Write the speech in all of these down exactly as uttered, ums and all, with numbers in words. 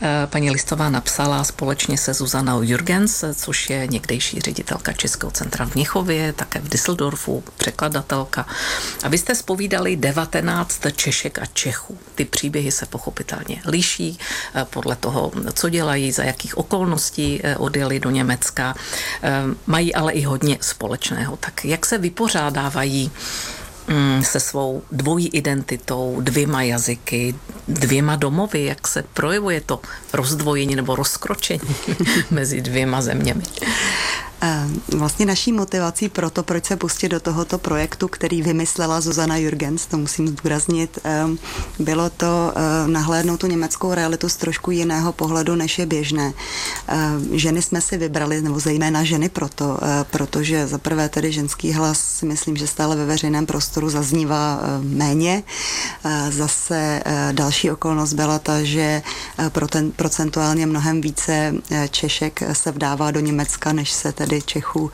paní Listová napsala společně se Zuzanou Jürgens, což je někdejší ředitelka Českého centra v Mnichově, také v Düsseldorfu, překladatelka. A vy jste zpovídali devatenáct Češek a Čechů. Ty příběhy se pochopitelně liší podle toho, co dělají, za jakých okolností odjeli do Německa. Mají ale i hodně společného. Tak jak se vypořádávají se svou dvojí identitou, dvěma jazyky, dvěma domovy, jak se projevuje to rozdvojení nebo rozkročení mezi dvěma zeměmi? Vlastně naší motivací pro to, proč se pustit do tohoto projektu, který vymyslela Zuzana Jürgens, to musím zdůraznit, bylo to nahlédnout tu německou realitu z trošku jiného pohledu, než je běžné. Ženy jsme si vybrali, nebo zejména ženy proto, protože za prvé tedy ženský hlas si myslím, že stále ve veřejném prostoru zaznívá méně. Zase další okolnost byla ta, že procentuálně mnohem více Češek se vdává do Německa, než se tedy Čechů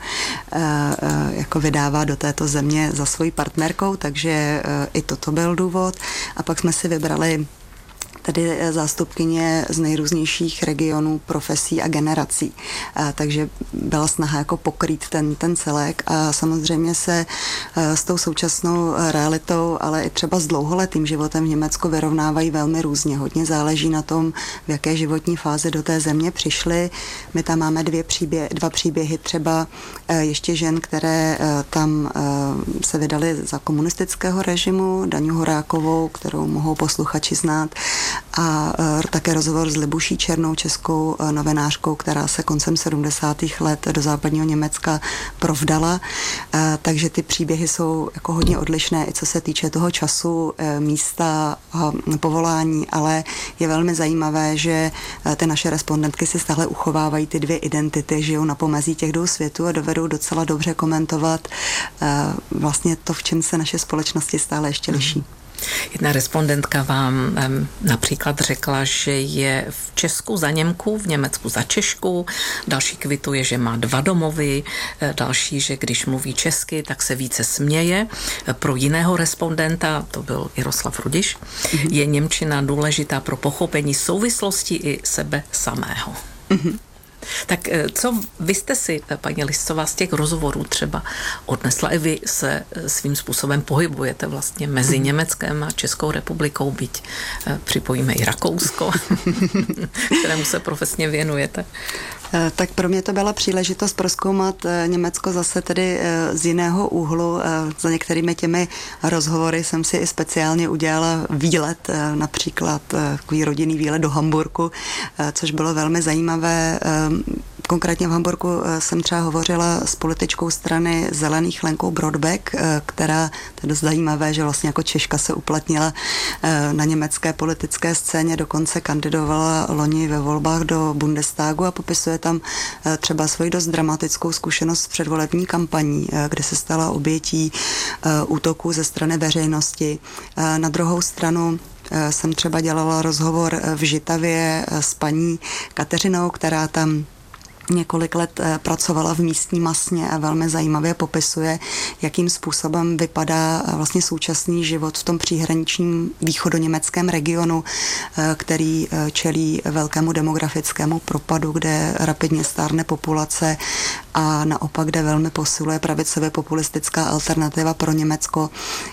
jako vydává do této země za svojí partnerkou, takže i toto byl důvod. A pak jsme si vybrali tedy zástupkyně z nejrůznějších regionů, profesí a generací. A takže byla snaha jako pokrýt ten, ten celek a samozřejmě se s tou současnou realitou, ale i třeba s dlouholetým životem v Německu vyrovnávají velmi různě. Hodně záleží na tom, v jaké životní fázi do té země přišly. My tam máme dvě příběhy, dva příběhy třeba ještě žen, které tam se vydaly za komunistického režimu, Daňu Horákovou, kterou mohou posluchači znát, a také rozhovor s Libuší Černou, českou novinářkou, která se koncem sedmdesátých let do západního Německa provdala. Takže ty příběhy jsou jako hodně odlišné, i co se týče toho času, místa, povolání, ale je velmi zajímavé, že ty naše respondentky si stále uchovávají ty dvě identity, žijou na pomezí těch dvou světů a dovedou docela dobře komentovat vlastně to, v čem se naše společnosti stále ještě liší. Jedna respondentka vám um, například řekla, že je v Česku za Němku, v Německu za Češku, další kvituje, že má dva domovy, další, že když mluví česky, tak se více směje. Pro jiného respondenta, to byl Jaroslav Rudiš, mm-hmm. je němčina důležitá pro pochopení souvislosti i sebe samého. Mm-hmm. Tak co vy jste si, paní Listová, z těch rozhovorů třeba odnesla? I vy se svým způsobem pohybujete vlastně mezi mm. Německem a Českou republikou, byť připojíme i Rakousko, kterému se profesně věnujete. Tak pro mě to byla příležitost prozkoumat Německo zase tedy z jiného úhlu. Za některými těmi rozhovory jsem si i speciálně udělala výlet, například takový rodinný výlet do Hamburku, což bylo velmi zajímavé. Konkrétně v Hamburku jsem třeba hovořila s političkou strany Zelených Lenkou Brodbeck, která, to je dost zajímavé, že vlastně jako Češka se uplatnila na německé politické scéně, dokonce kandidovala loni ve volbách do Bundestagu a popisuje tam třeba svoji dost dramatickou zkušenost s předvolební kampaní, kde se stala obětí útoků ze strany veřejnosti. Na druhou stranu jsem třeba dělala rozhovor v Žitavě s paní Kateřinou, která tam několik let pracovala v místní masně a velmi zajímavě popisuje, jakým způsobem vypadá vlastně současný život v tom příhraničním východoněmeckém regionu, který čelí velkému demografickému propadu, kde rapidně stárne populace a naopak, kde velmi posiluje pravicově populistická alternativa pro Německo.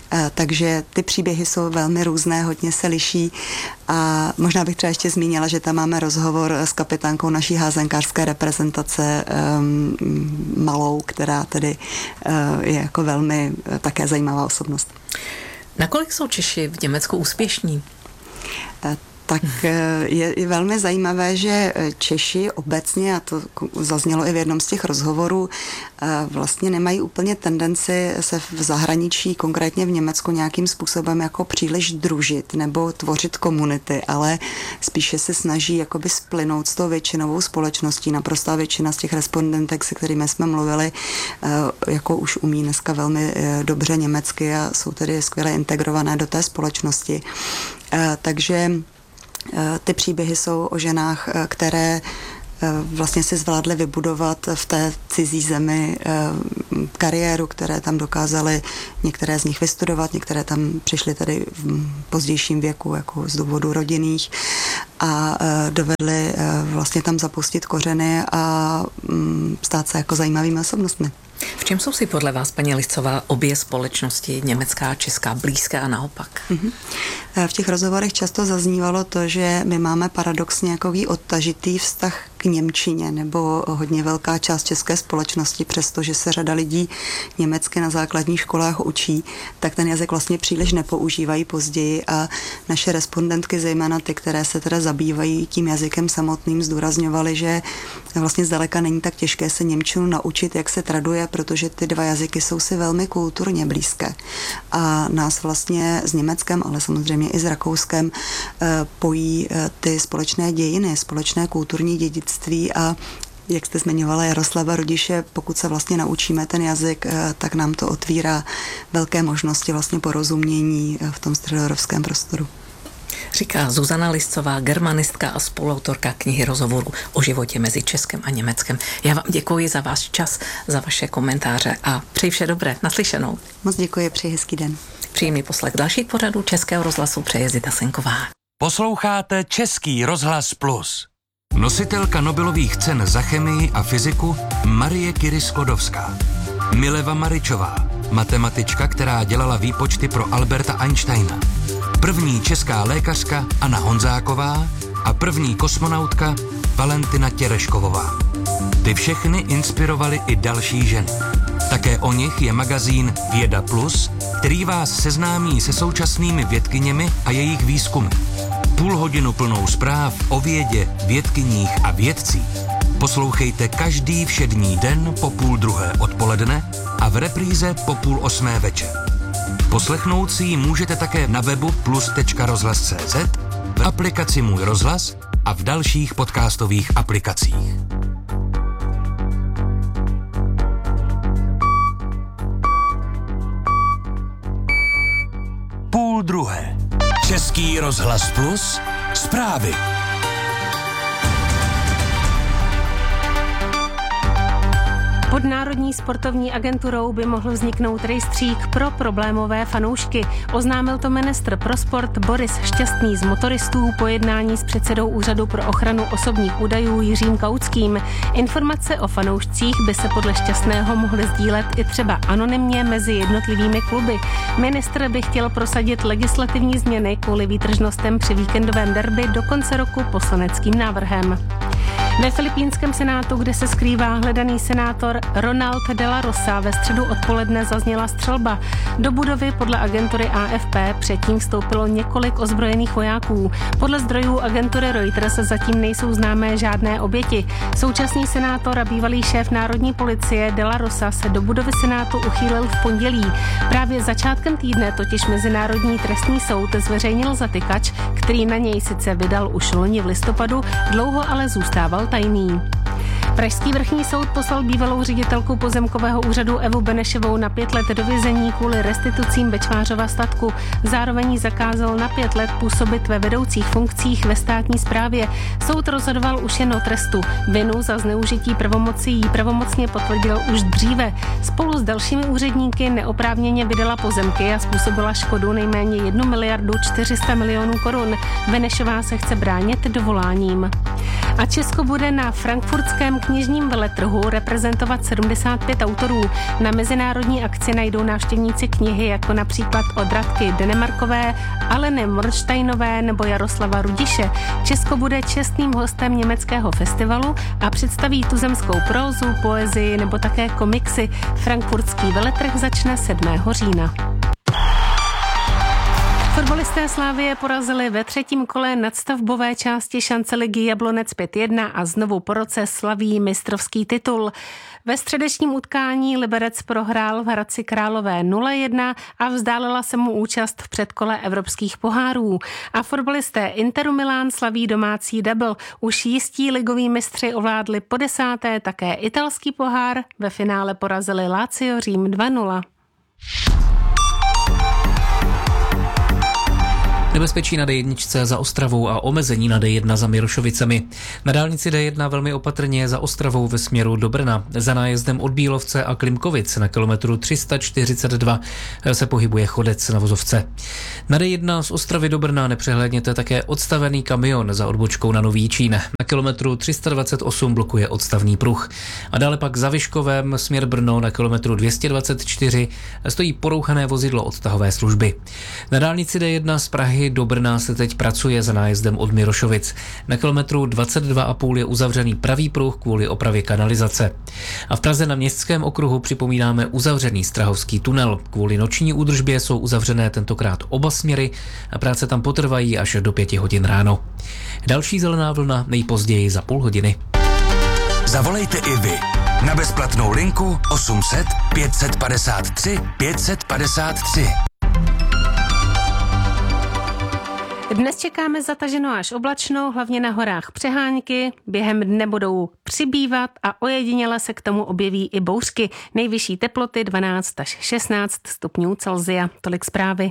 Takže ty příběhy jsou velmi různé, hodně se liší a možná bych třeba ještě zmínila, že tam máme rozhovor s kapitánkou naší házenkářské reprezentace um, Malou, která tedy uh, je jako velmi uh, také zajímavá osobnost. Nakolik jsou Češi v Německu úspěšní? Uh, Tak je, je velmi zajímavé, že Češi obecně, a to zaznělo i v jednom z těch rozhovorů, vlastně nemají úplně tendenci se v zahraničí, konkrétně v Německu, nějakým způsobem jako příliš družit nebo tvořit komunity, ale spíše se snaží jakoby splynout s tou většinovou společností. Naprostá většina z těch respondentek, se kterými jsme mluvili, jako už umí dneska velmi dobře německy a jsou tedy skvěle integrované do té společnosti. Takže ty příběhy jsou o ženách, které vlastně si zvládli vybudovat v té cizí zemi kariéru, které tam dokázali některé z nich vystudovat, některé tam přišly tady v pozdějším věku jako z důvodu rodinných a dovedli vlastně tam zapustit kořeny a stát se jako zajímavými osobnostmi. V čem jsou si podle vás, paní Liscová, obě společnosti, německá a česká, blízké a naopak? Mm-hmm. V těch rozhovorech často zaznívalo to, že my máme paradoxně jakový odtažitý vztah k němčině, nebo hodně velká část české společnosti, přestože se řada lidí německy na základních školách učí, tak ten jazyk vlastně příliš nepoužívají později a naše respondentky, zejména ty, které se teda zabývají tím jazykem samotným, zdůrazňovaly, že vlastně zdaleka není tak těžké se němčinu naučit, jak se traduje, protože ty dva jazyky jsou si velmi kulturně blízké. A nás vlastně s Německem, ale samozřejmě i s Rakouskem pojí ty společné dějiny, společné kulturní dědictví a jak jste zmiňovala Jaroslava Rudiše, pokud se vlastně naučíme ten jazyk, tak nám to otvírá velké možnosti vlastně porozumění v tom středoevropském prostoru. Říká Zuzana Liscová, germanistka a spoluautorka knihy rozhovorů o životě mezi Českem a Německem. Já vám děkuji za váš čas, za vaše komentáře a přeji vše dobré. Naslyšenou. Moc děkuji, přeji hezký den. Příjemný poslech dalších pořadů Českého rozhlasu přeje Zita Senková. Posloucháte Český rozhlas Plus. Nositelka Nobelových cen za chemii a fyziku Marie Curie-Sklodowská. Mileva Maričová, matematička, která dělala výpočty pro Alberta Einsteina. První česká lékařka Anna Honzáková a první kosmonautka Valentina Tereškovová. Ty všechny inspirovaly i další ženy. Také o nich je magazín Věda Plus, který vás seznámí se současnými vědkyněmi a jejich výzkumy. Půl hodinu plnou zpráv o vědě, vědkyních a vědcích poslouchejte každý všední den po půl druhé odpoledne a v repríze po půl osmé večer. Poslechnout si ji můžete také na webu plus tečka rozhlas tečka cé zet, v aplikaci Můj rozhlas a v dalších podcastových aplikacích. Půl druhé. Český rozhlas Plus. Zprávy. Pod Národní sportovní agenturou by mohl vzniknout rejstřík pro problémové fanoušky. Oznámil to ministr pro sport Boris Šťastný z motoristů po jednání s předsedou Úřadu pro ochranu osobních údajů Jiřím Kautským. Informace o fanoušcích by se podle Šťastného mohly sdílet i třeba anonymně mezi jednotlivými kluby. Ministr by chtěl prosadit legislativní změny kvůli výtržnostem při víkendovém derby do konce roku poslaneckým návrhem. Ve filipínském senátu, kde se skrývá hledaný senátor Ronald de la Rosa, ve středu odpoledne zazněla střelba. Do budovy podle agentury A F P předtím vstoupilo několik ozbrojených vojáků. Podle zdrojů agentury Reuters zatím nejsou známé žádné oběti. Současný senátor a bývalý šéf národní policie de la Rosa se do budovy senátu uchýlil v pondělí. Právě začátkem týdne totiž Mezinárodní trestní soud zveřejnil zatykač, který na něj sice vydal už loni v listopadu, dlouho ale zůstával tajný. Pražský vrchní soud poslal bývalou ředitelku pozemkového úřadu Evu Benešovou na pět let do vězení kvůli restitucím Bečvářova statku. Zároveň jí zakázal na pět let působit ve vedoucích funkcích ve státní správě. Soud rozhodoval už jen o trestu. Vinu za zneužití pravomocí jí pravomocně potvrdil už dříve. Spolu s dalšími úředníky neoprávněně vydala pozemky a způsobila škodu nejméně jednu miliardu čtyři sta milionů korun. Benešová se chce bránit dovoláním. A Česko bude na frankfurtském knižním veletrhu reprezentovat sedmdesát pět autorů. Na mezinárodní akci najdou návštěvníci knihy jako například od Radky Denemarkové, Aleny Mornsteinové nebo Jaroslava Rudiše. Česko bude čestným hostem německého festivalu a představí tuzemskou prózu, poezii nebo také komiksy. Frankfurtský veletrh začne sedmého října. Fotbalisté Slavie porazili ve třetím kole nadstavbové části šance ligy Jablonec pět jedna a znovu po roce slaví mistrovský titul. Ve středečním utkání Liberec prohrál v Hradci Králové nula jedna a vzdálila se mu účast v předkole evropských pohárů. A fotbalisté Interu Milán slaví domácí double. Už jistí ligoví mistři ovládli po desáté také italský pohár. Ve finále porazili Lazio Řím dva nula. Nebezpečí na D jedna za Ostravou a omezení na D jedna za Mirošovicemi. Na dálnici D jedna velmi opatrně za Ostravou ve směru do Brna. Za nájezdem od Bílovce a Klimkovic na kilometru tři sta čtyřicet dva se pohybuje chodec na vozovce. Na D jedna z Ostravy do Brna nepřehlédněte také odstavený kamion za odbočkou na Nový Čín. Na kilometru tři sta dvacet osm blokuje odstavný pruh. A dále pak za Vyškovem směr Brno na kilometru dvě stě dvacet čtyři stojí porouchané vozidlo odtahové služby. Na dálnici D jedna z Prahy do Brna se teď pracuje za nájezdem od Mirošovic. Na kilometru dvacet dva a půl je uzavřený pravý pruh kvůli opravě kanalizace. A v Praze na Městském okruhu připomínáme uzavřený Strahovský tunel. Kvůli noční údržbě jsou uzavřené tentokrát oba směry a práce tam potrvají až do pěti hodin ráno. Další zelená vlna nejpozději za půl hodiny. Zavolejte i vy na bezplatnou linku osm set pět set padesát tři pět set padesát tři. Dnes čekáme zataženo až oblačno, hlavně na horách přehánky. Během dne budou přibývat a ojediněle se k tomu objeví i bouřky. Nejvyšší teploty dvanáct až šestnáct stupňů Celsia. Tolik zprávy.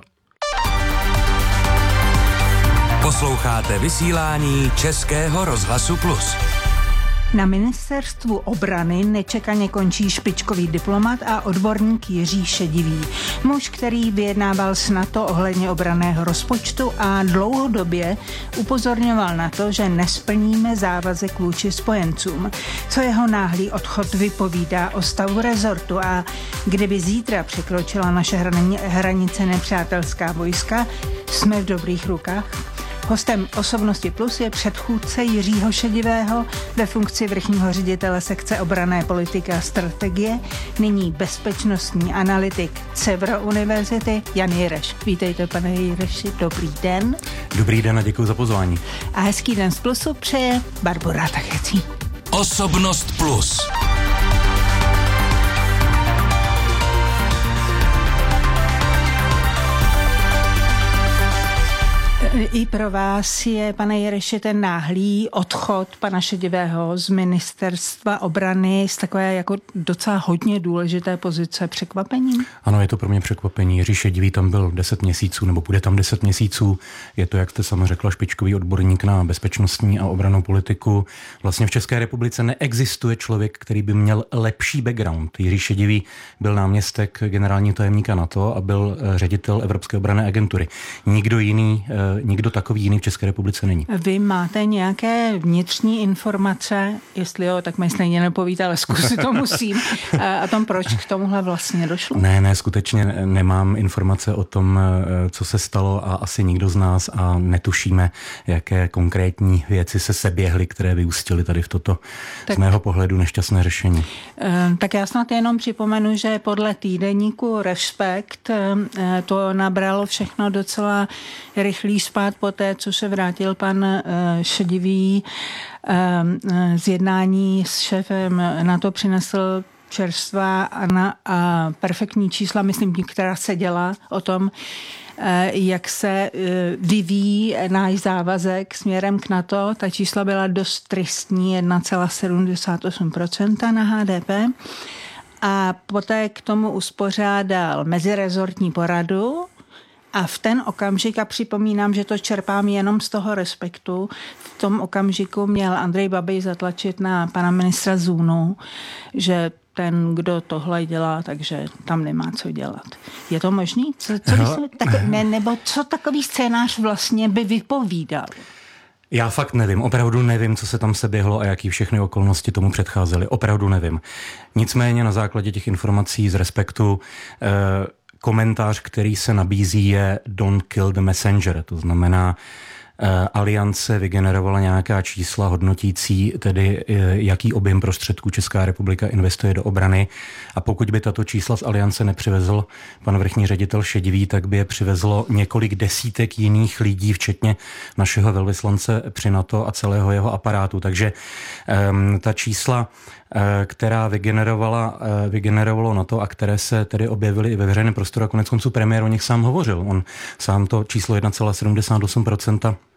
Posloucháte vysílání Českého rozhlasu Plus. Na ministerstvu obrany nečekaně končí špičkový diplomat a odborník Jiří Šedivý. Muž, který vyjednával s NATO ohledně obranného rozpočtu a dlouhodobě upozorňoval na to, že nesplníme závazek vůči spojencům. Co jeho náhlý odchod vypovídá o stavu rezortu a kdyby zítra překročila naše hranice nepřátelská vojska, jsme v dobrých rukách? Hostem Osobnosti Plus je předchůdce Jiřího Šedivého ve funkci vrchního ředitele sekce obranné politiky a strategie, nyní bezpečnostní analytik Cevro univerzity Jan Jireš. Vítejte, pane Jireši, dobrý den. Dobrý den a děkuji za pozvání. A hezký den z Plusu přeje Barbora Tachecí. Osobnost Plus. I pro vás je, pane Jireši, ten náhlý odchod pana Šedivého z ministerstva obrany z takové jako docela hodně důležité pozice překvapením? Ano, je to pro mě překvapení. Jiří Šedivý tam byl deset měsíců, nebo bude tam deset měsíců. Je to, jak jste sama řekla, špičkový odborník na bezpečnostní a obrannou politiku. Vlastně v České republice neexistuje člověk, který by měl lepší background. Jiří Šedivý byl náměstek generálního tajemníka NATO a byl ředitel Evropské obranné agentury. Nikdo jiný Nikdo takový jiný v České republice není. Vy máte nějaké vnitřní informace, jestli jo, tak mi stejně nepovíte, ale zkusit to musím, a tom, proč k tomuhle vlastně došlo? Ne, ne, skutečně nemám informace o tom, co se stalo a asi nikdo z nás a netušíme, jaké konkrétní věci se seběhly, které vyústily tady v toto tak, z mého pohledu nešťastné řešení. Tak já snad jenom připomenu, že podle týdeníku Respekt to nabralo všechno docela rychlý spát po té, co se vrátil pan Šedivý z jednání s šéfem NATO, přinesl čerstvá a, na, a perfektní čísla, myslím, která se dělá o tom, jak se vyvíjí náš závazek směrem k NATO. Ta čísla byla dost tristní, jedna celá sedmdesát osm procenta na H D P. A poté k tomu uspořádal mezirezortní poradu. A v ten okamžik, a připomínám, že to čerpám jenom z toho Respektu, v tom okamžiku měl Andrej Babiš zatlačit na pana ministra Zůnu, že ten, kdo tohle dělá, takže tam nemá co dělat. Je to možný? Co, co no. tak, ne, nebo co takový scénář vlastně by vypovídal? Já fakt nevím, opravdu nevím, co se tam seběhlo a jaký všechny okolnosti tomu předcházely. Opravdu nevím. Nicméně na základě těch informací z Respektu eh, komentář, který se nabízí, je don't kill the messenger. To znamená, Aliance vygenerovala nějaká čísla hodnotící, tedy jaký objem prostředků Česká republika investuje do obrany. A pokud by tato čísla z Aliance nepřivezl pan vrchní ředitel Šedivý, tak by je přivezlo několik desítek jiných lidí, včetně našeho velvyslance při NATO a celého jeho aparátu. Takže um, ta čísla, která vygenerovala, vygenerovalo NATO a které se tedy objevily i ve veřejném prostoru a konec konců premiér o nich sám hovořil. On sám to číslo jedna celá sedmdesát osm procenta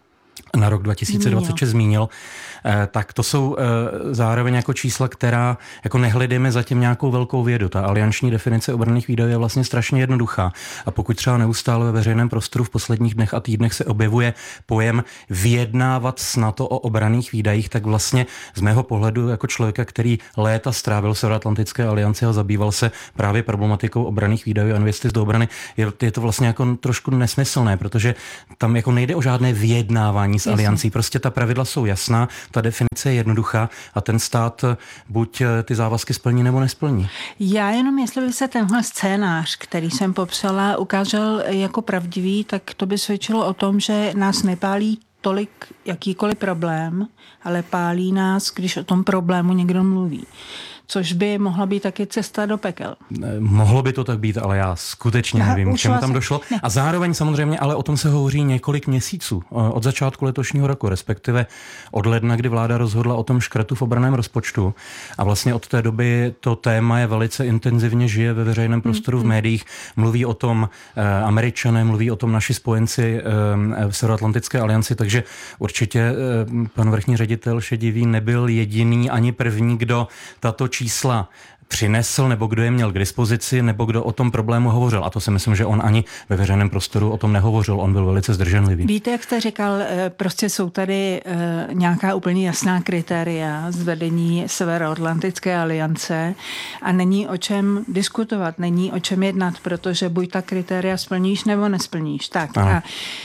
na rok dva tisíce dvacet šest zmínil, tak to jsou zároveň jako čísla, která jako nehledíme zatím nějakou velkou vědu. Ta alianční definice obranných výdajů je vlastně strašně jednoduchá. A pokud třeba neustále ve veřejném prostoru v posledních dnech a týdnech se objevuje pojem vyjednávat s NATO o obranných výdajích, tak vlastně z mého pohledu jako člověka, který léta strávil v Severoatlantické alianci a zabýval se právě problematikou obranných výdajů a investic do obrany, je, je to vlastně jako trošku nesmyslné, protože tam jako nejde o žádné vyjednávání s aliancí. Prostě ta pravidla jsou jasná, ta definice je jednoduchá a ten stát buď ty závazky splní nebo nesplní. Já jenom, jestli by se tenhle scénář, který jsem popsala, ukázal jako pravdivý, tak to by svědčilo o tom, že nás nepálí tolik jakýkoliv problém, ale pálí nás, když o tom problému někdo mluví. Což by mohla být taky cesta do pekel. Mohlo by to tak být, ale já skutečně nevím, k čemu tam došlo. Ne. A zároveň samozřejmě, ale o tom se hovoří několik měsíců. Od začátku letošního roku, respektive od ledna, kdy vláda rozhodla o tom škrtu v obranném rozpočtu. A vlastně od té doby to téma je velice intenzivně žije ve veřejném prostoru, v médiích. Mluví o tom eh, Američané, mluví o tom naši spojenci eh, v Severoatlantické alianci, takže určitě eh, pan vrchní ředitel Šedivý nebyl jediný ani první, kdo tato čísla přinesl, nebo kdo je měl k dispozici, nebo kdo o tom problému hovořil. A to si myslím, že on ani ve veřejném prostoru o tom nehovořil. On byl velice zdrženlivý. Víte, jak jste říkal, prostě jsou tady nějaká úplně jasná kritéria z vedení Severoatlantické aliance a není o čem diskutovat, není o čem jednat, protože buď ta kritéria splníš, nebo nesplníš. Tak a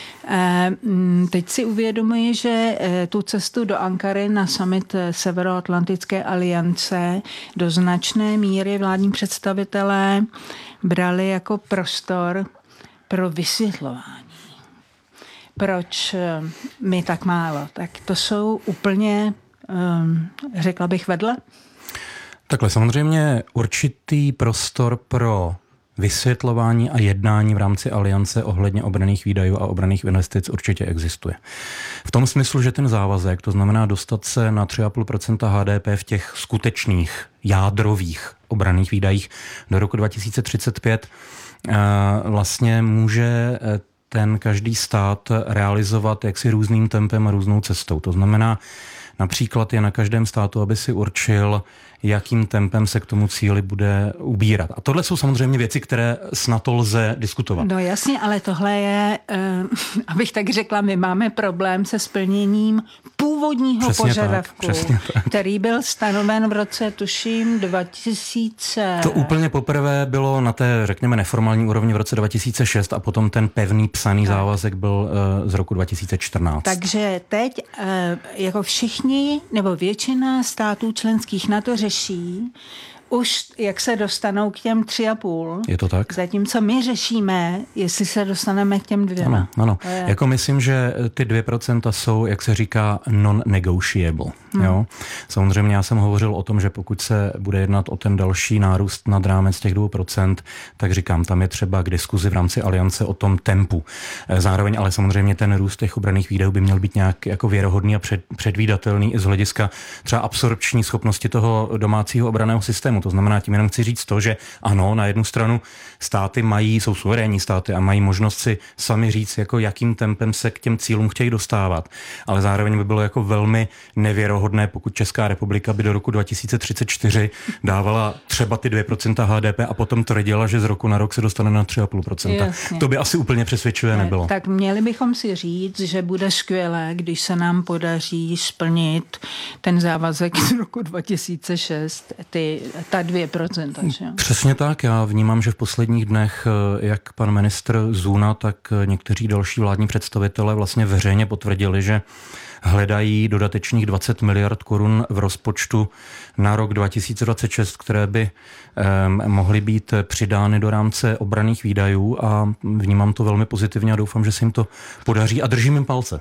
teď si uvědomuji, že tu cestu do Ankary na summit Severoatlantické aliance do značné míry vládní představitelé brali jako prostor pro vysvětlování. Proč my tak málo? Tak to jsou úplně, řekla bych, vedle? Takhle samozřejmě určitý prostor pro vysvětlování a jednání v rámci aliance ohledně obranných výdajů a obranných investic určitě existuje. V tom smyslu, že ten závazek, to znamená dostat se na tři celá pět procenta H D P v těch skutečných jádrových obranných výdajích do roku dva tisíce třicet pět, vlastně může ten každý stát realizovat jaksi různým tempem a různou cestou. To znamená, například je na každém státu, aby si určil, jakým tempem se k tomu cíli bude ubírat. A tohle jsou samozřejmě věci, které snad lze diskutovat. No jasně, ale tohle je, eh, abych tak řekla, my máme problém se splněním původního přesně požadavku, tak, který byl stanoven v roce, tuším, dva tisíce. To úplně poprvé bylo na té, řekněme, neformální úrovni v roce dva tisíce šest a potom ten pevný psaný tak. závazek byl eh, z roku dva tisíce čtrnáct. Takže teď eh, jako všichni, nebo většina států členských NATO řeší už, jak se dostanou k těm tři a půl. Je to tak? Zatímco my řešíme, jestli se dostaneme k těm dvěma. Ano, ano. Je... Jako myslím, že ty dvě procenta jsou, jak se říká, non-negotiable. Hmm. Jo? Samozřejmě já jsem hovořil o tom, že pokud se bude jednat o ten další nárůst nad rámec těch dvou procent, tak říkám, tam je třeba k diskuzi v rámci aliance o tom tempu. Zároveň ale samozřejmě ten růst těch obranných výdajů by měl být nějak jako věrohodný a před, předvídatelný i z hlediska třeba absorpční schopnosti toho domácího obranného systému. To znamená, tím jenom chci říct to, že ano, na jednu stranu státy mají, jsou suverénní státy a mají možnost si sami říct, jako jakým tempem se k těm cílům chtějí dostávat. Ale zároveň by bylo jako velmi nevěrohodné, pokud Česká republika by do roku dva tisíce třicet čtyři dávala třeba ty dvě procenta H D P a potom tvrdila, že z roku na rok se dostane na tři celá pět procenta. To by asi úplně přesvědčivé nebylo. Tak měli bychom si říct, že bude skvělé, když se nám podaří splnit ten závazek z roku dva tisíce šest, ty ta dvě procenta. Že? Přesně tak. Já vnímám, že v posledních dnech jak pan ministr Zuna, tak někteří další vládní představitelé vlastně veřejně potvrdili, že hledají dodatečných dvacet miliard korun v rozpočtu na rok dva tisíce dvacet šest, které by eh, mohly být přidány do rámce obranných výdajů a vnímám to velmi pozitivně a doufám, že se jim to podaří a držím jim palce.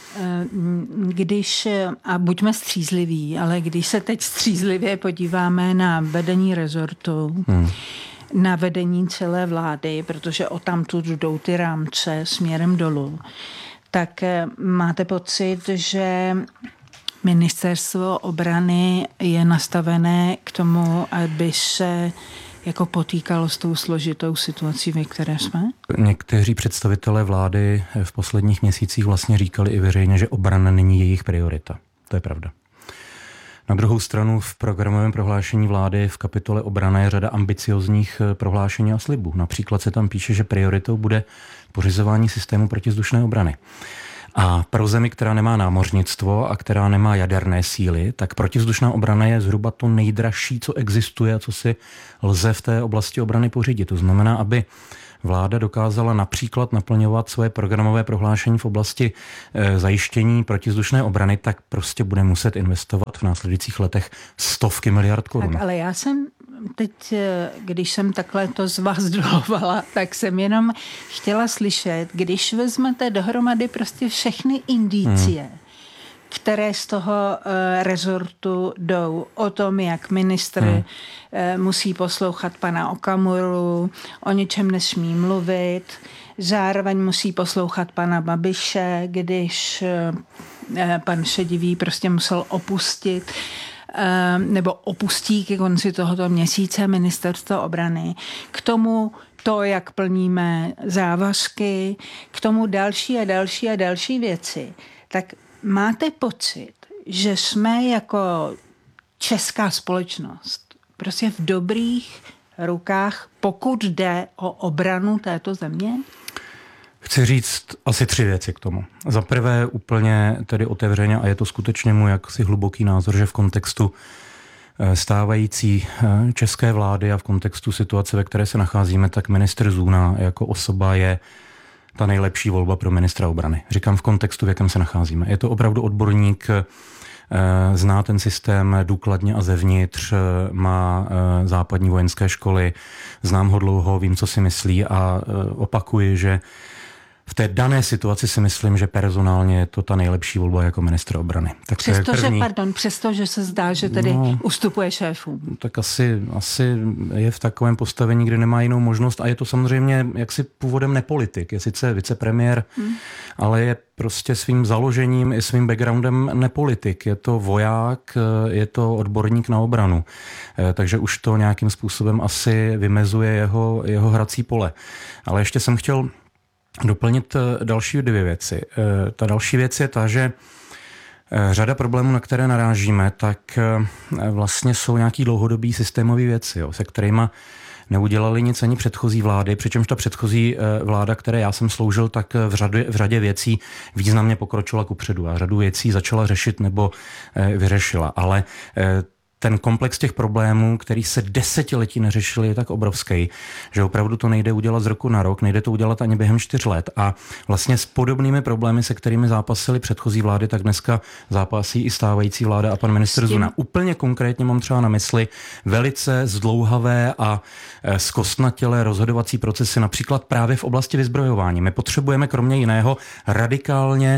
Když, a buďme střízliví, ale když se teď střízlivě podíváme na vedení rezortu, hmm. na vedení celé vlády, protože o tamtud jdou ty rámce směrem dolů, tak máte pocit, že ministerstvo obrany je nastavené k tomu, aby se jako potýkalo s tou složitou situací, ve které jsme? Někteří představitelé vlády v posledních měsících vlastně říkali i veřejně, že obrana není jejich priorita. To je pravda. Na druhou stranu v programovém prohlášení vlády v kapitole obrana je řada ambiciozních prohlášení a slibů. Například se tam píše, že prioritou bude pořizování systému protivzdušné obrany. A pro zemi, která nemá námořnictvo a která nemá jaderné síly, tak protivzdušná obrana je zhruba to nejdražší, co existuje a co si lze v té oblasti obrany pořídit. To znamená, aby vláda dokázala například naplňovat svoje programové prohlášení v oblasti e, zajištění protivzdušné obrany, tak prostě bude muset investovat v následujících letech stovky miliard korun. Tak, ale já jsem teď, když jsem takhle to z vás dolovala, tak jsem jenom chtěla slyšet, když vezmete dohromady prostě všechny indicie, hmm. které z toho uh, rezortu jdou o tom, jak ministr hmm. uh, musí poslouchat pana Okamuru, o ničem nesmí mluvit, zároveň musí poslouchat pana Babiše, když uh, pan Šedivý prostě musel opustit nebo opustí ke konci tohoto měsíce ministerstvo obrany. K tomu to, jak plníme závazky, k tomu další a další a další věci. Tak máte pocit, že jsme jako česká společnost prostě v dobrých rukách, pokud jde o obranu této země? Chci říct asi tři věci k tomu. Za prvé úplně tedy otevřeně, a je to skutečně můj jaksi hluboký názor, že v kontextu stávající české vlády a v kontextu situace, ve které se nacházíme, tak ministr Zuna jako osoba je ta nejlepší volba pro ministra obrany. Říkám v kontextu, v jakém se nacházíme. Je to opravdu odborník, zná ten systém důkladně a zevnitř, má západní vojenské školy, znám ho dlouho, vím, co si myslí a opakuji, že v té dané situaci si myslím, že personálně je to ta nejlepší volba jako ministr obrany. Tak přestože, pardon, přestože se zdá, že tedy no, ustupuje šéfům. Tak asi, asi je v takovém postavení, kde nemá jinou možnost a je to samozřejmě jaksi původem nepolitik. Je sice vicepremiér, hmm. ale je prostě svým založením i svým backgroundem nepolitik. Je to voják, je to odborník na obranu. Takže už to nějakým způsobem asi vymezuje jeho, jeho hrací pole. Ale ještě jsem chtěl doplnit další dvě věci. Ta další věc je ta, že řada problémů, na které narážíme, tak vlastně jsou nějaký dlouhodobý systémový věci, jo, se kterýma neudělali nic ani předchozí vlády, přičemž ta předchozí vláda, které já jsem sloužil, tak v řadě, v řadě věcí významně pokročila kupředu a řadu věcí začala řešit nebo vyřešila. Ale ten komplex těch problémů, který se desetiletí neřešili, je tak obrovský, že opravdu to nejde udělat z roku na rok, nejde to udělat ani během čtyř let. A vlastně s podobnými problémy, se kterými zápasily předchozí vlády, tak dneska zápasí i stávající vláda a pan ministr Zuna. Úplně konkrétně mám třeba na mysli velice zdlouhavé a zkostnatělé rozhodovací procesy, například právě v oblasti vyzbrojování. My potřebujeme kromě jiného radikálně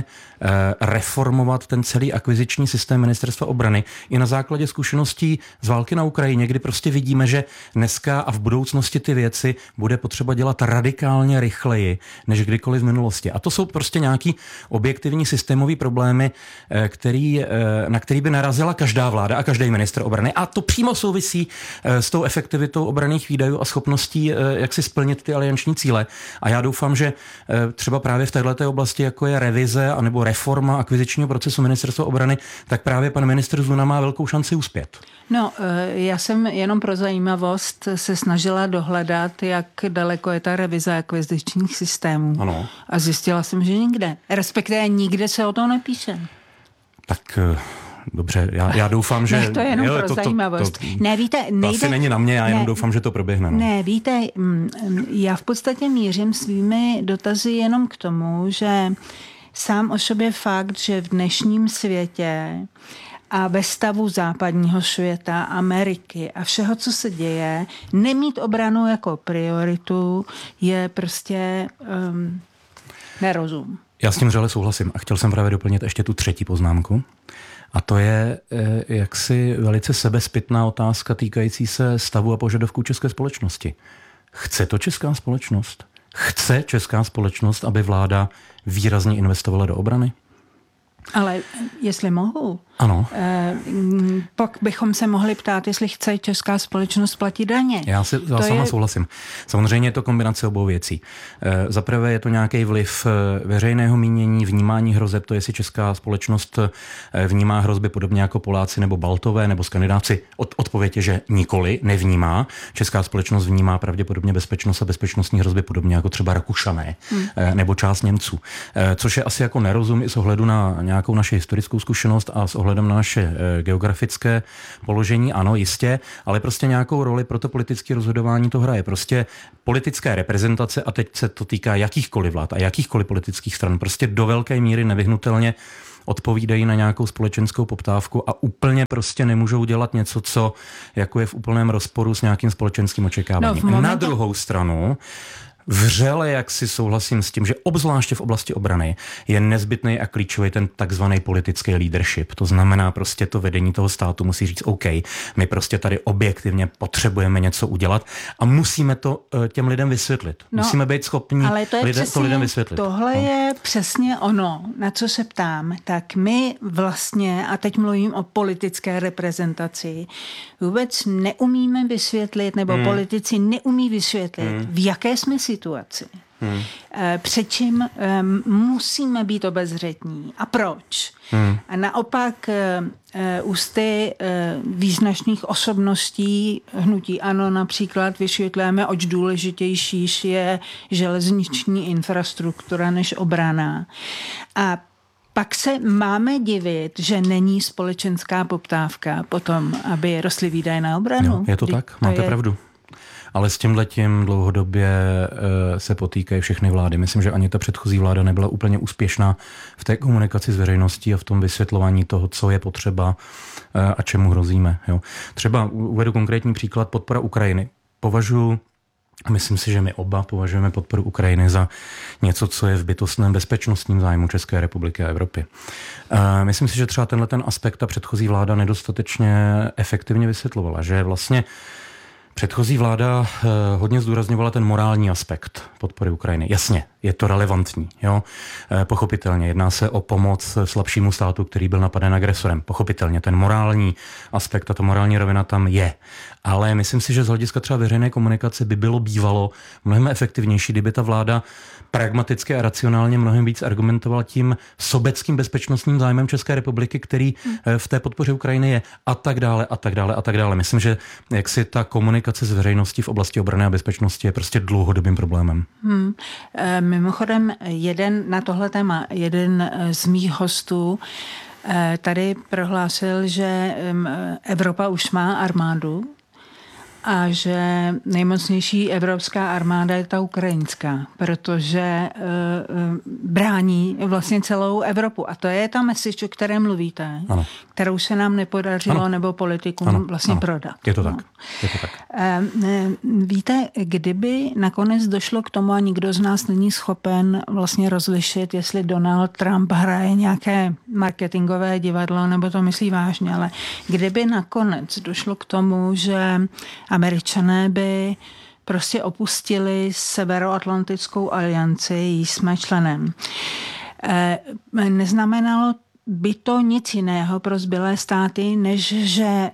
reformovat ten celý akviziční systém ministerstva obrany i na základě zkušeností z války na Ukrajině, kdy prostě vidíme, že dneska a v budoucnosti ty věci bude potřeba dělat radikálně rychleji, než kdykoliv v minulosti. A to jsou prostě nějaký objektivní systémový problémy, který, na který by narazila každá vláda a každý ministr obrany. A to přímo souvisí s tou efektivitou obranných výdajů a schopností, jak si splnit ty alianční cíle. A já doufám, že třeba právě v této oblasti, jako je revize anebo reforma akvizičního procesu ministerstva obrany, tak právě pan ministr Zuna má velkou šanci uspět. No, já jsem jenom pro zajímavost se snažila dohledat, jak daleko je ta revize akvizičních systémů. Ano. A zjistila jsem, že nikde. Respektive nikde se o tom nepíše. Tak dobře, já, já doufám, že... Ne, to je jenom jo, pro to, zajímavost. To, to, ne, víte, nejde, to asi není na mě, já jenom ne, doufám, že to proběhne. No. Ne, víte, já v podstatě mířím svými dotazy jenom k tomu, že sám o sobě fakt, že v dnešním světě a ve stavu západního světa, Ameriky a všeho, co se děje, nemít obranu jako prioritu je prostě um, nerozum. Já s tím vřele souhlasím a chtěl jsem právě doplnit ještě tu třetí poznámku. A to je jaksi velice sebezpytná otázka týkající se stavu a požadavků české společnosti. Chce to česká společnost? Chce česká společnost, aby vláda výrazně investovala do obrany? Ale jestli mohu, Ano. Pak bychom se mohli ptát, jestli chce česká společnost platit daně. Já si já sama je... souhlasím. Samozřejmě je to kombinace obou věcí. Za prvé je to nějaký vliv veřejného mínění, vnímání hrozeb, to jestli česká společnost vnímá hrozby podobně jako Poláci nebo Baltové nebo Skandinávci. Od, odpověď je, že nikoli, nevnímá. Česká společnost vnímá pravděpodobně bezpečnost a bezpečnostní hrozby podobně jako třeba Rakušané hmm. nebo část Němců. Což je asi jako nerozum i s ohledu na nějakou naši historickou zkušenost a s ohledem na naše geografické položení, ano, jistě, ale prostě nějakou roli pro to politické rozhodování to hraje. Prostě politické reprezentace, a teď se to týká jakýchkoliv vlád a jakýchkoliv politických stran, prostě do velké míry nevyhnutelně odpovídají na nějakou společenskou poptávku a úplně prostě nemůžou dělat něco, co jako je v úplném rozporu s nějakým společenským očekáváním. No, momentu... Na druhou stranu vřele, jak si souhlasím s tím, že obzvláště v oblasti obrany je nezbytný a klíčový ten takzvaný politický leadership. To znamená prostě to vedení toho státu musí říct OK, my prostě tady objektivně potřebujeme něco udělat a musíme to těm lidem vysvětlit. No, musíme být schopni ale to, je lidem, přesně, to lidem vysvětlit. Tohle no. je přesně ono, na co se ptám. Tak my vlastně, a teď mluvím o politické reprezentaci, vůbec neumíme vysvětlit, nebo hmm. politici neumí vysvětlit, hmm. v jaké jsme situaci. Hmm. Před čím um, musíme být obezřetní a proč. Hmm. A naopak uh, ústy uh, význačných osobností hnutí ANO například vysvětlujeme, oč důležitější je železniční infrastruktura než obrana. A pak se máme divit, že není společenská poptávka potom, aby rostly výdaje na obranu. Jo, je to tak, máte to je... pravdu. Ale s tímhletím dlouhodobě e, se potýkají všechny vlády. Myslím, že ani ta předchozí vláda nebyla úplně úspěšná v té komunikaci s veřejností a v tom vysvětlování toho, co je potřeba e, a čemu hrozíme. Jo. Třeba uvedu konkrétní příklad podpora Ukrajiny. Považuji, myslím si, že my oba považujeme podporu Ukrajiny za něco, co je v bytostném bezpečnostním zájmu České republiky a Evropy. E, myslím si, že třeba tenhle ten aspekt ta předchozí vláda nedostatečně efektivně vysvětlovala, že vlastně předchozí vláda eh, hodně zdůrazňovala ten morální aspekt podpory Ukrajiny. Jasně, je to relevantní, jo. Eh, pochopitelně jedná se o pomoc slabšímu státu, který byl napaden agresorem. Pochopitelně ten morální aspekt a ta morální rovina tam je. Ale myslím si, že z hlediska třeba veřejné komunikace by bylo bývalo mnohem efektivnější, kdyby ta vláda pragmaticky a racionálně mnohem víc argumentovala tím sobeckým bezpečnostním zájmem České republiky, který v té podpoře Ukrajiny je a tak dále a tak dále a tak dále. Myslím, že jaksi ta komunikace s veřejností v oblasti obrany a bezpečnosti je prostě dlouhodobým problémem. Hmm. E, mimochodem, jeden na tohle téma, jeden z mých hostů e, tady prohlásil, že Evropa už má armádu a že nejmocnější evropská armáda je ta ukrajinská, protože uh, brání vlastně celou Evropu. A to je ta message, o které mluvíte, ano. kterou se nám nepodařilo ano. nebo politikům ano. vlastně ano. prodat. Je to tak. No. Je to tak. Uh, víte, kdyby nakonec došlo k tomu a nikdo z nás není schopen vlastně rozlišit, jestli Donald Trump hraje nějaké marketingové divadlo, nebo to myslí vážně, ale kdyby nakonec došlo k tomu, že Američané by prostě opustili Severoatlantickou alianci, jí jsme členem. E, neznamenalo by to nic jiného pro zbylé státy, než že e,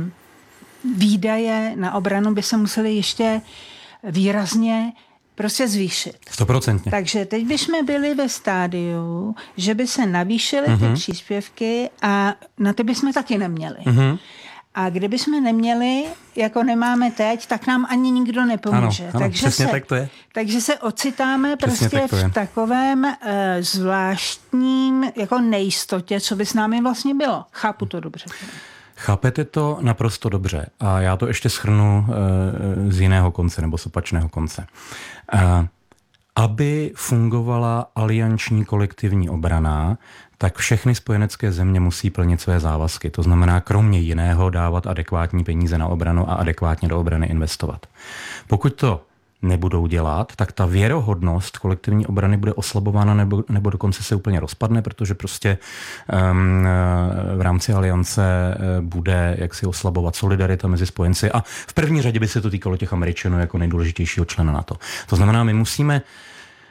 výdaje na obranu by se musely ještě výrazně prostě zvýšit. Stoprocentně. Takže teď bychom byli ve stádiu, že by se navýšily mm-hmm. ty příspěvky a na ty bychom taky neměli. Mm-hmm. A kdyby jsme neměli, jako nemáme teď, tak nám ani nikdo nepomůže. Ano, ano, takže, se, tak to je. takže se ocitáme přesně prostě v takovém uh, zvláštním jako nejistotě, co by s námi vlastně bylo. Chápu to dobře. Chápete to naprosto dobře. A já to ještě shrnu uh, z jiného konce nebo z opačného konce. Uh, aby fungovala alianční kolektivní obrana, tak všechny spojenecké země musí plnit své závazky. To znamená kromě jiného dávat adekvátní peníze na obranu a adekvátně do obrany investovat. Pokud to nebudou dělat, tak ta věrohodnost kolektivní obrany bude oslabována nebo, nebo dokonce se úplně rozpadne, protože prostě um, v rámci aliance bude jaksi oslabovat solidarita mezi spojenci a v první řadě by se to týkalo těch Američanů jako nejdůležitějšího člena NATO. To znamená, my musíme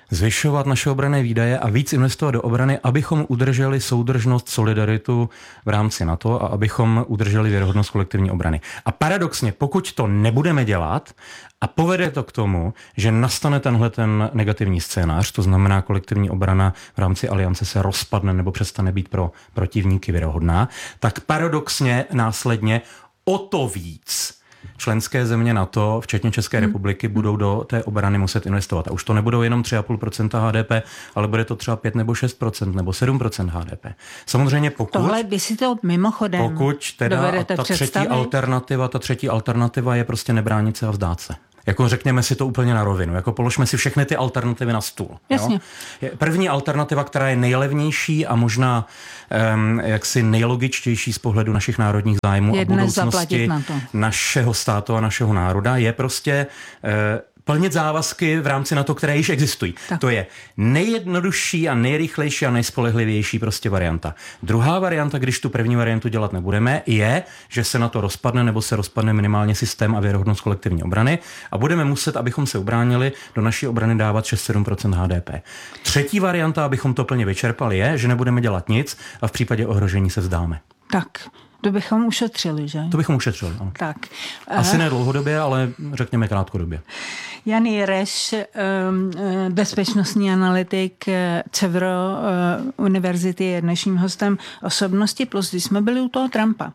zvyšovat naše obranné výdaje a víc investovat do obrany, abychom udrželi soudržnost, solidaritu v rámci NATO a abychom udrželi věrohodnost kolektivní obrany. A paradoxně, pokud to nebudeme dělat a povede to k tomu, že nastane tenhle ten negativní scénář, to znamená kolektivní obrana v rámci aliance se rozpadne nebo přestane být pro protivníky věrohodná, tak paradoxně následně o to víc členské země NATO, včetně České republiky, budou do té obrany muset investovat. A už to nebudou jenom tři celá pět procenta H D P, ale bude to třeba pět nebo šest procent nebo sedm procent H D P. Samozřejmě pokud... Tohle by si to mimochodem Pokud teda ta třetí alternativa, ta třetí alternativa je prostě nebránit se a vzdát se. Jako řekněme si to úplně na rovinu, jako položme si všechny ty alternativy na stůl. Jasně. Jo? První alternativa, která je nejlevnější a možná um, jaksi nejlogičtější z pohledu našich národních zájmů je a budoucnosti na to. našeho státu a našeho národa, je prostě uh, plnit závazky v rámci NATO, které již existují. Tak. To je nejjednodušší a nejrychlejší a nejspolehlivější prostě varianta. Druhá varianta, když tu první variantu dělat nebudeme, je, že se na to rozpadne nebo se rozpadne minimálně systém a věrohodnost kolektivní obrany a budeme muset, abychom se ubránili, do naší obrany dávat šest až sedm procent H D P. Třetí varianta, abychom to plně vyčerpali, je, že nebudeme dělat nic a v případě ohrožení se vzdáme. Tak. To bychom ušetřili, že? To bychom ušetřili, ano. Tak. Asi ne dlouhodobě, ale řekněme krátkodobě. Jan Jireš, bezpečnostní analytik Cevro univerzity, je dnešním hostem Osobnosti plus, když jsme byli u toho Trumpa.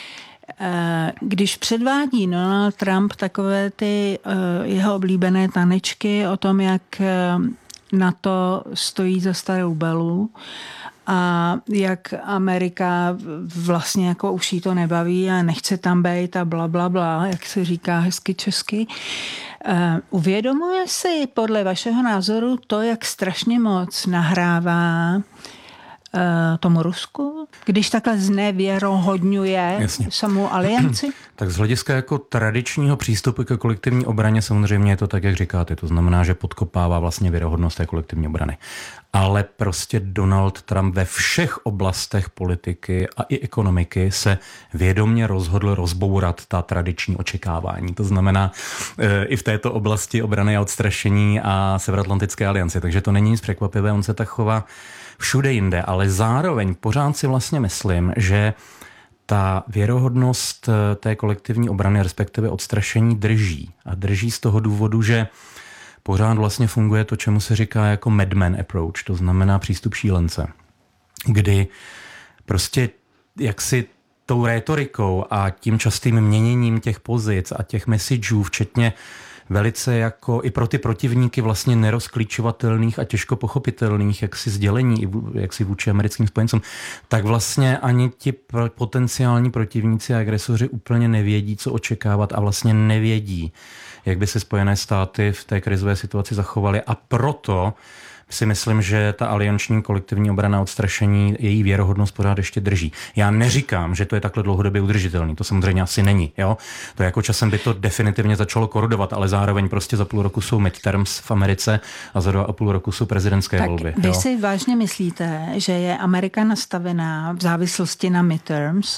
Když předvádí Donald Trump takové ty jeho oblíbené tanečky o tom, jak NATO stojí za starou Belu, a jak Amerika vlastně jako už jí to nebaví a nechce tam být a bla, bla, bla, jak se říká hezky česky. Uh, uvědomuje si podle vašeho názoru to, jak strašně moc nahrává uh, tomu Rusku, když takhle znevěrohodňuje Jasně. samou alianci? Tak z hlediska jako tradičního přístupu ke kolektivní obraně samozřejmě je to tak, jak říkáte. To znamená, že podkopává vlastně věrohodnost té kolektivní obrany. Ale prostě Donald Trump ve všech oblastech politiky a i ekonomiky se vědomě rozhodl rozbourat ta tradiční očekávání. To znamená e, i v této oblasti obrany a odstrašení a Severoatlantické aliance. Takže to není nic překvapivé, on se tak chová všude jinde, ale zároveň pořád si vlastně myslím, že ta věrohodnost té kolektivní obrany, respektive odstrašení, drží. A drží z toho důvodu, že pořád vlastně funguje to, čemu se říká jako madman approach, to znamená přístup šílence, kdy prostě jaksi tou rétorikou a tím častým měněním těch pozic a těch messageů, včetně velice jako i pro ty protivníky vlastně nerozklíčovatelných a těžko pochopitelných jaksi sdělení, jaksi vůči americkým spojencům, tak vlastně ani ti potenciální protivníci a agresoři úplně nevědí, co očekávat a vlastně nevědí, jak by se Spojené státy v té krizové situaci zachovaly a proto si myslím, že ta alianční kolektivní obrana odstrašení, její věrohodnost pořád ještě drží. Já neříkám, že to je takhle dlouhodobě udržitelný, to samozřejmě asi není. Jo? To jako časem by to definitivně začalo korodovat, ale zároveň prostě za půl roku jsou midterms v Americe a za dva a půl roku jsou prezidentské tak volby. Vy jo? si vážně myslíte, že je Amerika nastavená v závislosti na midterms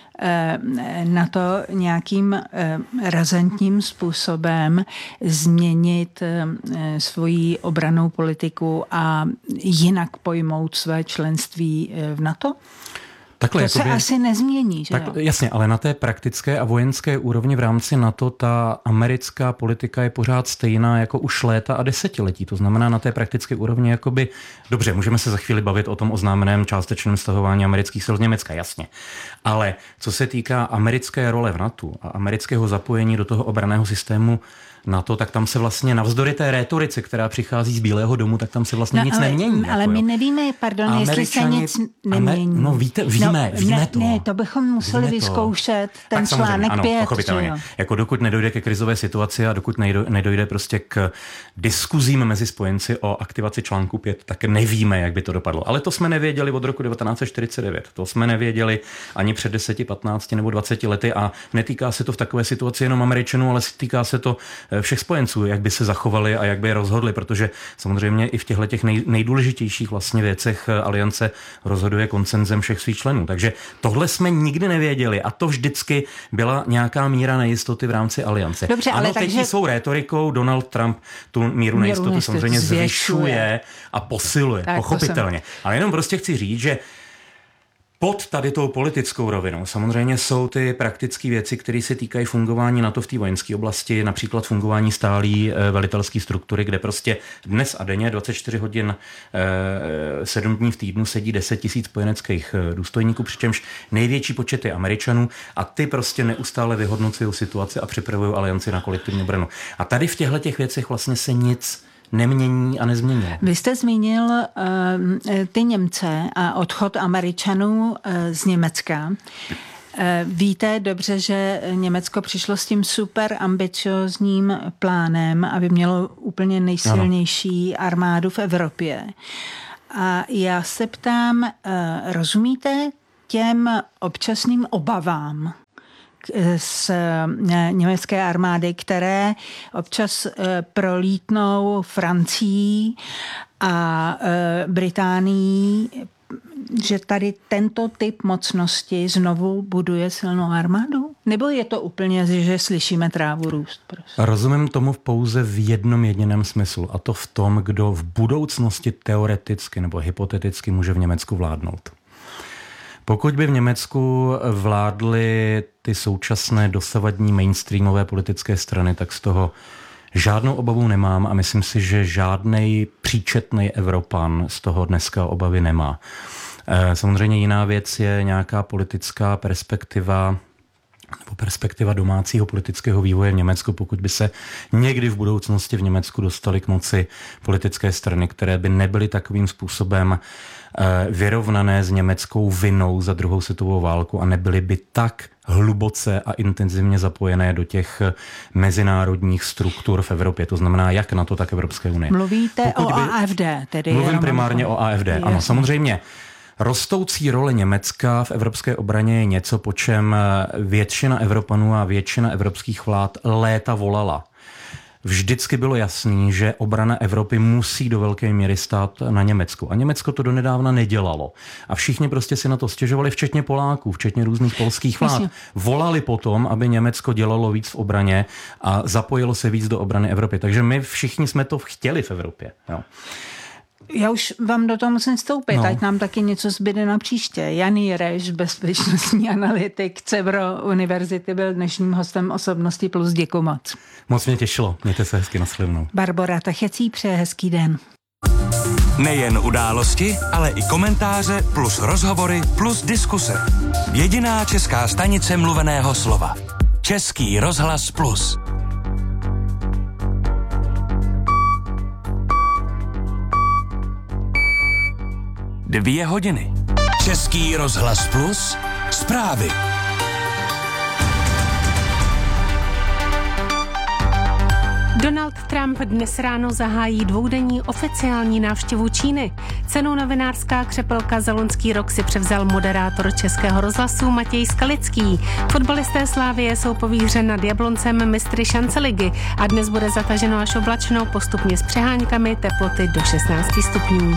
na to nějakým razantním způsobem změnit svoji obrannou politiku a jinak pojmout své členství v NATO? Takhle, to jakoby, se asi nezmění, že tak, jo? Jasně, ale na té praktické a vojenské úrovni v rámci NATO ta americká politika je pořád stejná jako už léta a desetiletí. To znamená na té praktické úrovni jakoby, dobře, můžeme se za chvíli bavit o tom oznámeném částečném stahování amerických sil z Německa, jasně. Ale co se týká americké role v NATO a amerického zapojení do toho obranného systému NATO, tak tam se vlastně navzdory té rétorice, která přichází z Bílého domu, tak tam se vlastně no, nic ale, nemění. Ale jako, my nevíme, pardon, Američani, jestli se nic nemění. Amer, no víte, víme, no, víme ne, to. Ne, to bychom museli vyzkoušet ten tak článek ano, pět. Pochopitelně. Jako dokud nedojde ke krizové situaci a dokud nedojde, nedojde prostě k diskuzím mezi spojenci o aktivaci článku pět, tak nevíme, jak by to dopadlo. Ale to jsme nevěděli od roku devatenáct set čtyřicet devět. To jsme nevěděli ani před deseti, patnácti nebo dvaceti lety a netýká se to v takové situaci jenom Američanů, ale týká se to všech spojenců, jak by se zachovali a jak by je rozhodli, protože samozřejmě i v těchto těch nej, nejdůležitějších vlastně věcech aliance rozhoduje konsenzem všech svých členů. Takže tohle jsme nikdy nevěděli a to vždycky byla nějaká míra nejistoty v rámci aliance. Dobře, ano, ale teď takže... svou rétorikou Donald Trump tu míru, míru nejistoty, nejistoty samozřejmě zvyšuje a posiluje, tak, pochopitelně. Ale jenom prostě chci říct, že pod tady tou politickou rovinou samozřejmě jsou ty praktické věci, které se týkají fungování NATO v té vojenské oblasti, například fungování stálý velitelské struktury, kde prostě dnes a denně dvacet čtyři hodin sedm dní v týdnu sedí deset tisíc spojeneckých důstojníků, přičemž největší počet je Američanů a ty prostě neustále vyhodnocují situaci a připravují alianci na kolektivní obranu. A tady v těchto těch věcech vlastně se nic nemění a nezměnilo. Vy jste zmínil uh, ty Němce a odchod Američanů uh, z Německa. Uh, víte dobře, že Německo přišlo s tím super ambiciózním plánem, aby mělo úplně nejsilnější ano. armádu v Evropě. A já se ptám, uh, rozumíte těm občasným obavám z německé armády, které občas prolítnou Francií a Británií, že tady tento typ mocnosti znovu buduje silnou armádu? Nebo je to úplně, že slyšíme trávu růst? Prostě? Rozumím tomu pouze v jednom jediném smyslu, a to v tom, kdo v budoucnosti teoreticky nebo hypoteticky může v Německu vládnout. Pokud by v Německu vládly ty současné dosavadní mainstreamové politické strany, tak z toho žádnou obavu nemám a myslím si, že žádnej příčetný Evropan z toho dneska obavy nemá. Samozřejmě jiná věc je nějaká politická perspektiva nebo perspektiva domácího politického vývoje v Německu, pokud by se někdy v budoucnosti v Německu dostaly k moci politické strany, které by nebyly takovým způsobem vyrovnané s německou vinou za druhou světovou válku a nebyly by tak hluboce a intenzivně zapojené do těch mezinárodních struktur v Evropě. To znamená jak NATO, tak Evropské unie. Mluvíte pokud o by... A F D? Tedy Mluvím primárně o A F D. Jasně. Ano, samozřejmě. Rostoucí role Německa v evropské obraně je něco, po čem většina Evropanů a většina evropských vlád léta volala. Vždycky bylo jasný, že obrana Evropy musí do velké míry stát na Německu. A Německo to donedávna nedělalo. A všichni prostě si na to stěžovali, včetně Poláků, včetně různých polských vlád. Volali potom, aby Německo dělalo víc v obraně a zapojilo se víc do obrany Evropy. Takže my všichni jsme to chtěli v Evropě. Jo. Já už vám do toho musím vstoupit, no. Ať nám taky něco zbyde na příště. Jan Jireš, bezpečnostní analytik Cebro univerzity, byl dnešním hostem Osobnosti plus. Děkuji moc. Moc mě těšilo, mějte se hezky, nashledanou. Barbora Tachecí přeje hezký den. Nejen události, ale i komentáře plus rozhovory plus diskuse. Jediná česká stanice mluveného slova. Český rozhlas plus. Dvě hodiny. Český rozhlas plus. Zprávy. Donald Trump dnes ráno zahájí dvoudenní oficiální návštěvu Číny. Cenu novinářská křepelka za loňský rok si převzal moderátor Českého rozhlasu Matěj Skalický. Fotbalisté Slávie jsou po výhře nad Jabloncem mistry šanceligy a dnes bude zataženo až oblačno, postupně s přeháňkami, teploty do šestnáct stupňů.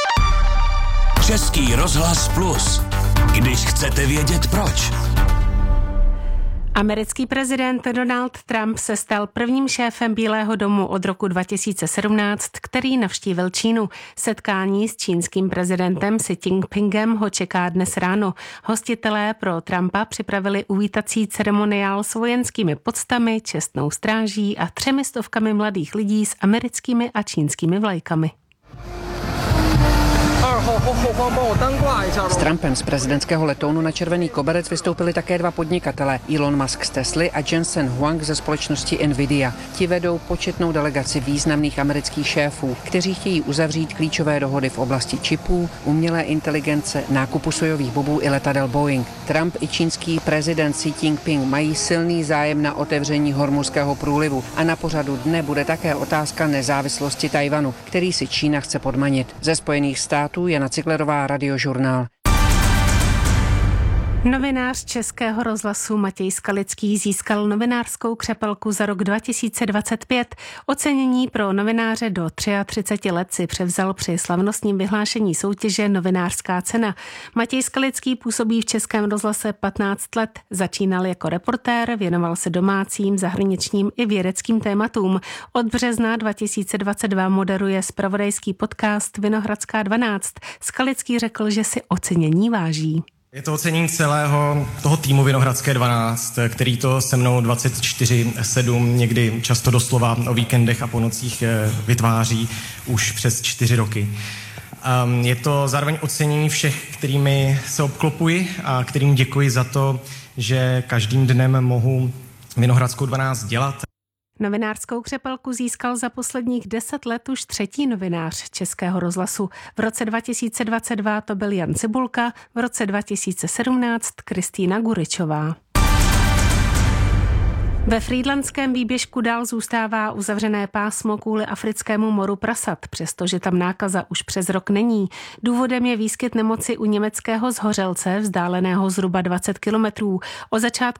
Český rozhlas plus. Když chcete vědět proč. Americký prezident Donald Trump se stal prvním šéfem Bílého domu od roku dva tisíce sedmnáct, který navštívil Čínu. Setkání s čínským prezidentem Xi Jinpingem ho čeká dnes ráno. Hostitelé pro Trumpa připravili uvítací ceremoniál s vojenskými poctami, čestnou stráží a třemi stovkami mladých lidí s americkými a čínskými vlajkami. S Trumpem z prezidentského letounu na červený koberec vystoupili také dva podnikatelé, Elon Musk z Tesly a Jensen Huang ze společnosti Nvidia. Ti vedou početnou delegaci významných amerických šéfů, kteří chtějí uzavřít klíčové dohody v oblasti čipů, umělé inteligence, nákupu sojových bobů i letadel Boeing. Trump i čínský prezident Xi Jinping mají silný zájem na otevření Hormuzského průlivu a na pořadu dne bude také otázka nezávislosti Tajvanu, který si Čína chce podmanit. Ze Spojených států Jana Cyklerová, Radiožurnál. Novinář Českého rozhlasu Matěj Skalický získal novinářskou křepelku za rok dva tisíce dvacet pět. Ocenění pro novináře do třicet tři let si převzal při slavnostním vyhlášení soutěže Novinářská cena. Matěj Skalický působí v Českém rozhlase patnáct let. Začínal jako reportér, věnoval se domácím, zahraničním i vědeckým tématům. Od března dva tisíce dvacet dva moderuje zpravodajský podcast Vinohradská dvanáct. Skalický řekl, že si ocenění váží. Je to ocenění celého toho týmu Vinohradské dvanáct, který to se mnou dvacet čtyři sedm, někdy často doslova o víkendech a po nocích vytváří už přes čtyři roky. Je to zároveň ocenění všech, kterými se obklopuji a kterým děkuji za to, že každým dnem mohu Vinohradskou dvanáct dělat. Novinářskou křepelku získal za posledních deset let už třetí novinář Českého rozhlasu. V roce dva tisíce dvacet dva to byl Jan Cibulka, v roce dva tisíce sedmnáct Kristýna Guričová. Ve frýdlantském výběžku dál zůstává uzavřené pásmo kvůli africkému moru prasat, přestože tam nákaza už přes rok není. Důvodem je výskyt nemoci u německého zhořelce, vzdáleného zhruba dvacet kilometrů. O začátku